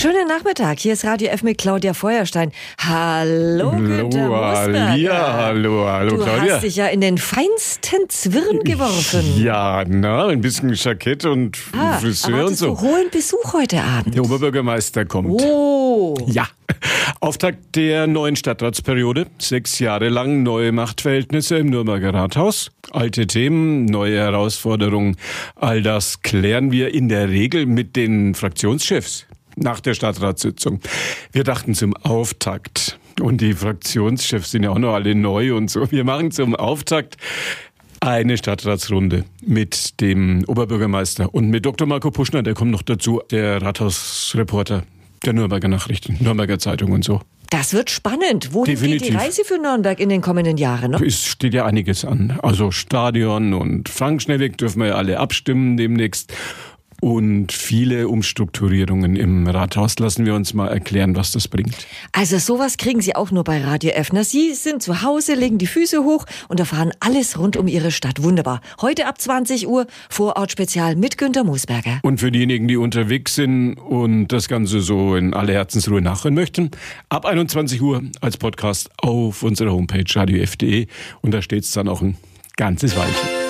Schönen Nachmittag, hier ist Radio F mit Claudia Feuerstein. Hallo Günther Mosberger. Ja, hallo Claudia. Du hast dich ja in den feinsten Zwirn geworfen. Ja, ein bisschen Jackett und Friseur und so. Hohen Besuch heute Abend. Der Oberbürgermeister kommt. Oh. Ja, Auftakt der neuen Stadtratsperiode. 6 Jahre lang neue Machtverhältnisse im Nürnberger Rathaus. Alte Themen, neue Herausforderungen. All das klären wir in der Regel mit den Fraktionschefs nach der Stadtratssitzung. Wir dachten zum Auftakt. Und die Fraktionschefs sind ja auch noch alle neu und so. Wir machen zum Auftakt eine Stadtratsrunde mit dem Oberbürgermeister und mit Dr. Marco Puschner, der kommt noch dazu, der Rathausreporter der Nürnberger Nachrichten, Nürnberger Zeitung und so. Das wird spannend. Wohin Definitiv. geht die Reise für Nürnberg in den kommenden Jahren? Ne? Es steht ja einiges an. Also Stadion und Frank Schnellweg dürfen wir ja alle abstimmen demnächst. Und viele Umstrukturierungen im Rathaus. Lassen wir uns mal erklären, was das bringt. Also sowas kriegen Sie auch nur bei Radio F. Sie sind zu Hause, legen die Füße hoch und erfahren alles rund um Ihre Stadt. Wunderbar. Heute ab 20 Uhr Vorort-Spezial mit Günther Mosberger. Und für diejenigen, die unterwegs sind und das Ganze so in aller Herzensruhe nachhören möchten, ab 21 Uhr als Podcast auf unserer Homepage radiof.de. Und da steht es dann auch ein ganzes Weilchen.